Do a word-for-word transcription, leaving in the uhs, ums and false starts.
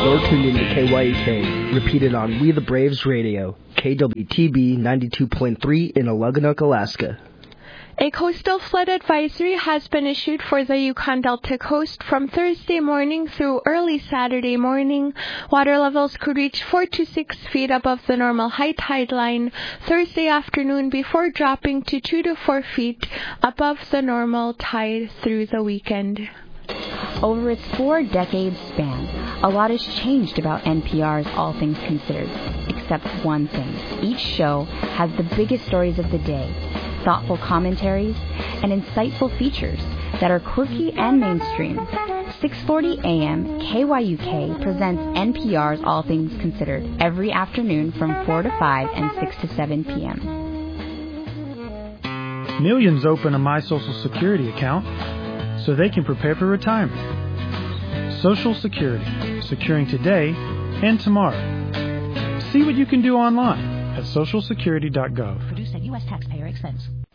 You're tuned in to K Y U K, repeated on We the Braves Radio, K W T B ninety-two point three in Algonac, Alaska. A coastal flood advisory has been issued for the Yukon Delta coast from Thursday morning through early Saturday morning. Water levels could reach four to six feet above the normal high tide line Thursday afternoon before dropping to two to four feet above the normal tide through the weekend. Over its four-decade span, a lot has changed about N P R's All Things Considered, except one thing. Each show has the biggest stories of the day, thoughtful commentaries, and insightful features that are quirky and mainstream. six forty A M K Y U K presents N P R's All Things Considered every afternoon from four to five and six to seven P M Millions open a My Social Security account so they can prepare for retirement. Social Security, securing today and tomorrow. See what you can do online at social security dot gov. Produced at U S taxpayer expense.